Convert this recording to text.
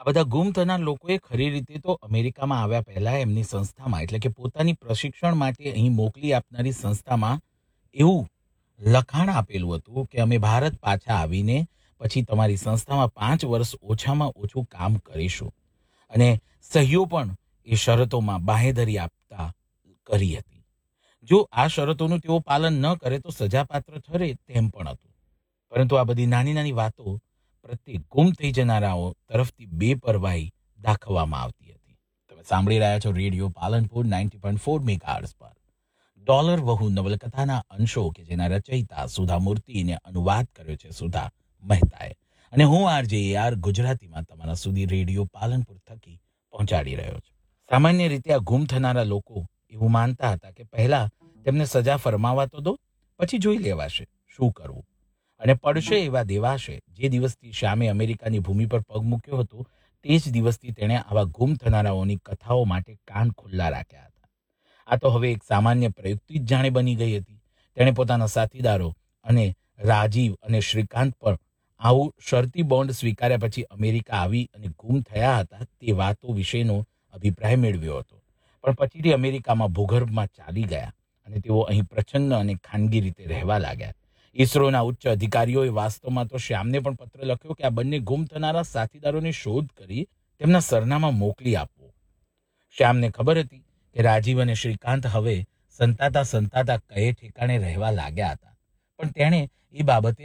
આ બધા ગુમ થનાર લોકોએ ખરી રીતે તો અમેરિકામાં આવ્યા પહેલા એમની સંસ્થામાં એટલે કે પોતાની પ્રશિક્ષણ માટે અહીં મોકલી આપનારી સંસ્થામાં એવું લખાણ આપેલું હતું કે અમે ભારત પાછા આવીને પછી તમારી સંસ્થામાં 5 વર્ષ ઓછામાં ઓછું કામ કરીશું અને સહીઓ પણ એ શરતોમાં બાંહેધરી આપતા કરી હતી. જો આ શરતોનું તેઓ પાલન ન કરે તો સજાપાત્ર ઠરે તેમ પણ હતું. પરંતુ આ બધી નાની નાની વાતો પ્રત્યે ગુમ થઈ જનારાઓ તરફથી બેપરવાહી દાખવવામાં આવતી હતી. તમે સાંભળી રહ્યા છો રેડિયો પાલનપુર 90.4 મેગાહર્ટ્ઝ પર ડોલર વહુ નવલકથાના અંશો કે જેના રચયિતા સુધા મૂર્તિને અનુવાદ કર્યો છે સુધા મહેતાએ, અને હું RJR ગુજરાતીમાં તમારા સુધી રેડિયો પાલનપુર થકી પહોંચાડી રહ્યો છું. સામાન્ય રીતે આ ગુમ થનારા લોકો એવું માનતા હતા કે પહેલા તેમને સજા ફરમાવા તો દો, પછી જોઈ લેવાશે શું કરવું, અને પડશે એવા દેવાશે. જે દિવસથી શ્યામે અમેરિકાની ભૂમિ પર પગ મૂક્યો હતો તે જ દિવસથી તેણે આવા ગુમ થનારાઓની કથાઓ માટે કાન ખુલ્લા રાખ્યા હતા. આ તો હવે એક સામાન્ય પ્રયુક્તિ જ જાણે બની ગઈ હતી. તેણે પોતાના સાથીદારો અને રાજીવ અને શ્રીકાંત પર આવું શરતી બોન્ડ સ્વીકાર્યા પછી અમેરિકા આવી અને ગુમ થયા હતા તે વાતો વિશેનો અભિપ્રાય મેળવ્યો હતો. પણ પછીથી અમેરિકામાં ભૂગર્ભમાં ચાલી ગયા અને તેઓ અહીં પ્રચંડ અને ખાનગી રીતે રહેવા લાગ્યા. ઈસરોના ઉચ્ચ અધિકારીઓએ વાસ્તવમાં તો શ્યામને પણ પત્ર લખ્યો કે આ બંને ગુમ થનારા સાથીદારોની શોધ કરી તેમના સરનામા મોકલી આપવો. શ્યામને ખબર હતી કે રાજીવ અને શ્રીકાંત હવે સંતાતા કયે ઠેકાણે રહેવા લાગ્યા હતા, પણ તેણે એ બાબતે